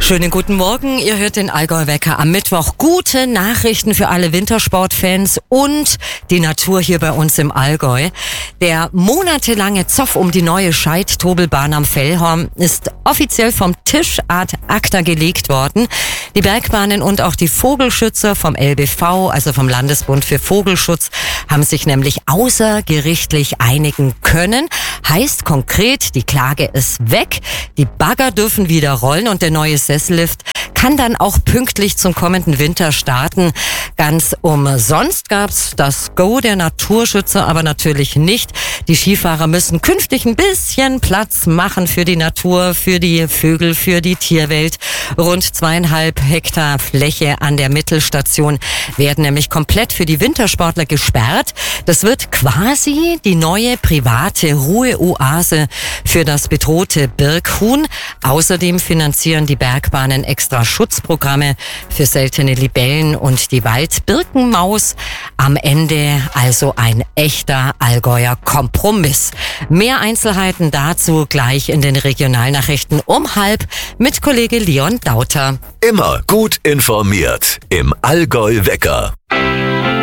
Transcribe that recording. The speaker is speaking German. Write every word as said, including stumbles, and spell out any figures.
Schönen guten Morgen, ihr hört den Allgäu-Wecker am Mittwoch. Gute Nachrichten für alle Wintersportfans und die Natur hier bei uns im Allgäu. Der monatelange Zoff um die neue Scheid-Tobelbahn am Fellhorn ist offiziell vom Tisch ad acta gelegt worden. Die Bergbahnen und auch die Vogelschützer vom L B V, also vom Landesbund für Vogelschutz, haben sich nämlich außergerichtlich einigen können. Heißt konkret, die Klage ist weg, die Bagger dürfen wieder rollen und der neue Sessellift kann dann auch pünktlich zum kommenden Winter starten. Ganz umsonst gab's das Go der Naturschützer aber natürlich nicht. Die Skifahrer müssen künftig ein bisschen Platz machen für die Natur, für die Vögel, für die Tierwelt. Rund zweieinhalb Hektar Fläche an der Mittelstation werden nämlich komplett für die Wintersportler gesperrt. Das wird quasi die neue private Ruheoase für das bedrohte Birkhuhn. Außerdem finanzieren die Bergbahnen extra Schutzprogramme für seltene Libellen und die Waldbirkenmaus. Am Ende also ein echter Allgäuer Kompromiss. Mehr Einzelheiten dazu gleich in den Regionalnachrichten um halb mit Kollege Leon Dauter. Immer gut informiert im Allgäu-Wecker.